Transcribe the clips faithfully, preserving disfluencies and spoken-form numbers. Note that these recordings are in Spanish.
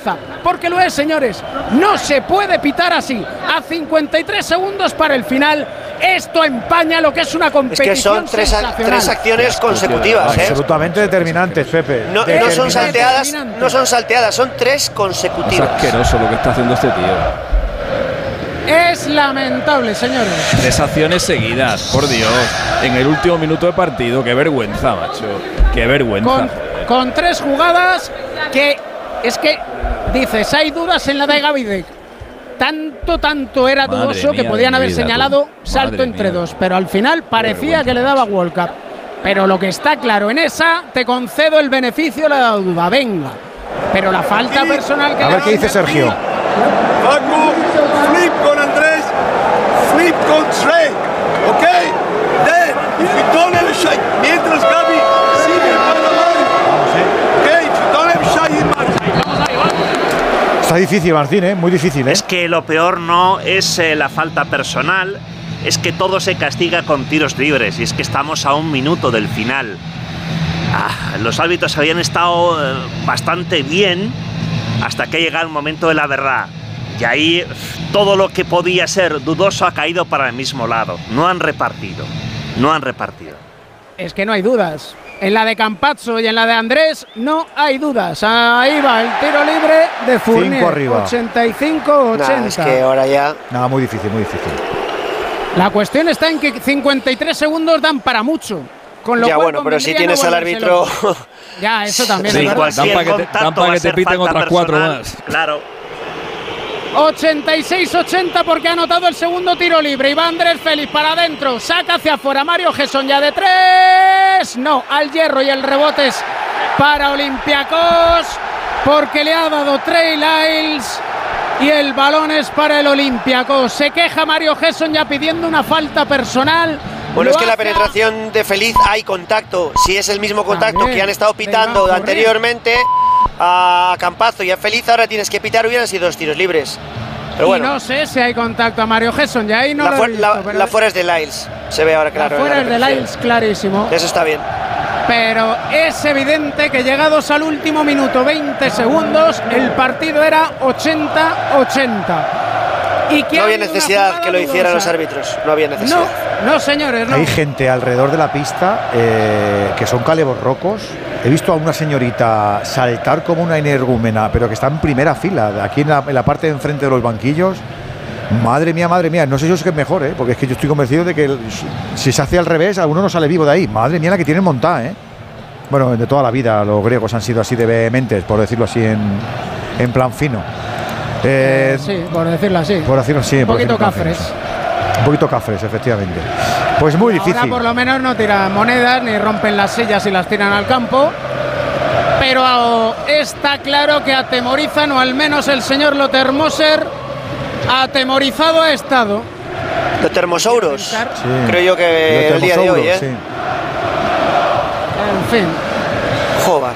vergüenza, porque lo es, señores. No se puede pitar así. A cincuenta y tres segundos para el final, esto empaña lo que es una competición. Es que son tres, tres acciones consecutivas, ¿eh? Absolutamente determinantes, Pepe. No, no son salteadas, no son salteadas, son tres consecutivas. Es asqueroso lo que está haciendo este tío. Es lamentable, señores. Tres acciones seguidas, por Dios. En el último minuto de partido. Qué vergüenza, macho. Qué vergüenza. Con, con tres jugadas que es que dices, hay dudas en la de Gavidec. Tanto, tanto era Madre dudoso mía que podían haber vida, señalado tú. salto Madre entre mía. dos. Pero al final parecía que le daba World Cup. Pero lo que está claro, en esa te concedo el beneficio de la duda. Venga. Pero la falta personal que A le ver qué dice Sergio. Paco, flip con Andrés, flip con Trey, ¿ok? Then, if you don't have a shot, mientras Gaby sigue mano a mano, ¿ok? If you don't have a shot, you march. Está difícil, Martín, ¿eh? Muy difícil, ¿eh? Es que lo peor no es eh, la falta personal, es que todo se castiga con tiros libres y es que estamos a un minuto del final. Ah, los árbitros habían estado eh, bastante bien hasta que llega el momento de la verdad. Y ahí todo lo que podía ser dudoso ha caído para el mismo lado. No han repartido. No han repartido. Es que no hay dudas. En la de Campazzo y en la de Andrés no hay dudas. Ahí va el tiro libre de Fournier. Cinco arriba. ochenta y cinco ochenta. Nah, es que ahora ya... Nada, muy difícil, muy difícil. La cuestión está en que cincuenta y tres segundos dan para mucho. Con lo ya cual bueno, pero si convendría tienes no al árbitro... Ya, eso también Sí, es verdad. cualquier Dan pa' que te- contacto dan pa' va a que te ser piten falta otras cuatro personal. más. Claro. ochenta y seis ochenta porque ha anotado el segundo tiro libre. Y va Andrés Félix para adentro. Saca hacia afuera Mario Gesson ya de tres. No, al hierro y el rebote es para Olympiacos. Porque le ha dado Trey Lyles. Y el balón es para el Olympiacos. Se queja Mario Gesson ya pidiendo una falta personal. Bueno, Lo es que la hace penetración de Feliz hay contacto. Si es el mismo contacto También, que han estado de pitando Iván anteriormente a Campazzo y a Feliz, ahora tienes que pitar, hubieran sido dos tiros libres. Pero y bueno, no sé si hay contacto a Mario Gesson. Ya ahí no la, lo he fu- visto, la- pero la fuera es de Lyles. Se ve ahora claro. la fuera en es de repetición. Lyles, clarísimo. Eso está bien. Pero es evidente que llegados al último minuto, veinte segundos, el partido era ochenta ochenta. Y que No ha había habido una necesidad jugada que lo hicieran los dudosa. árbitros. No había necesidad. No, no señores, no. Hay gente alrededor de la pista eh, que son calebos rocos. He visto a una señorita saltar como una energúmena, pero que está en primera fila, de aquí en la, en la parte de enfrente de los banquillos. Madre mía, madre mía, no sé yo si es mejor, ¿eh? Porque es que yo estoy convencido de que el- si se hace al revés, alguno no sale vivo de ahí. Madre mía, la que tienen montada, ¿eh? Bueno, de toda la vida los griegos han sido así de vehementes, por decirlo así, en, en plan fino. Eh, Sí, por decirlo así. Por decirlo así. Un por poquito decirlo en plan cafres. fino. Un poquito cafres, efectivamente. Pues muy difícil. Ahora por lo menos no tiran monedas ni rompen las sillas y las tiran al campo. Pero está claro que atemorizan, o al menos el señor Lothar Moser atemorizado ha estado. Los termosauros. Sí. Creo yo que Los el día de hoy, ¿eh? termosauros, sí. En fin. Joder.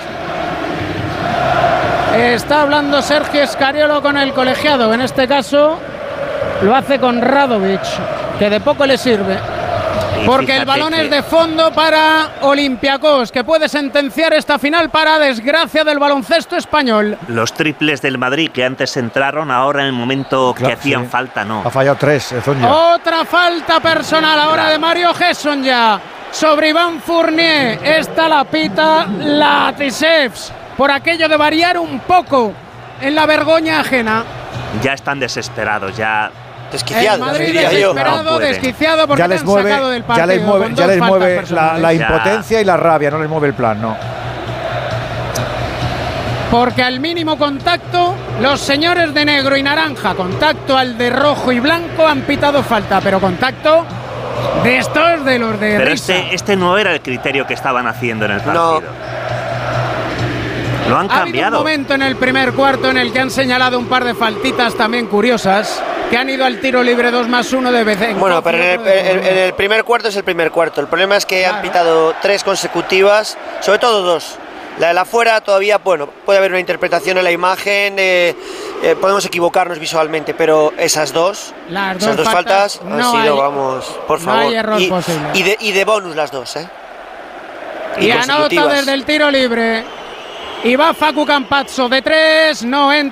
Está hablando Sergio Scariolo con el colegiado. En este caso lo hace con Radovic, que de poco le sirve. Y Porque el fíjate balón que- es de fondo para Olympiacos, que puede sentenciar esta final para desgracia del baloncesto español. Los triples del Madrid que antes entraron, ahora en el momento Claro, que hacían sí. falta, no. Ha fallado tres, eh, Zonja. Otra falta personal ahora de Mario Gesson ya sobre Iván Fournier. Esta la pita Latisevs por aquello de variar un poco en la vergüenza ajena. Ya están desesperados, ya. El Desquiciados, Madrid diría yo. desesperado, No pueden. desquiciado porque Ya te les han mueve, sacado del ya partido. les mueve, con ya dos les faltas mueve la, personales. la Ya. impotencia y la rabia, no les mueve el plan, no. Porque al mínimo contacto, los señores de negro y naranja, contacto al de rojo y blanco, han pitado falta, pero contacto de estos de los de Pero risa. este, este no era el criterio que estaban haciendo en el No. partido. Lo han Ha habido un cambiado. momento en el primer cuarto en el que han señalado un par de faltitas también curiosas, que han ido al tiro libre dos más uno de Bezenko. Bueno, pero en el, en- en el primer cuarto es el primer cuarto. El problema es que han Claro. pitado tres consecutivas, sobre todo dos. La de la fuera todavía, bueno, puede haber una interpretación en la imagen, eh, eh, podemos equivocarnos visualmente, pero esas dos, Las esas dos dos faltas, faltas, han no sido, hay- vamos, por no favor. hay error y, posible. y de, y de bonus las dos, ¿eh? Y anota consecutivas. desde el tiro libre. Y va Facu Campazzo de tres, no entra.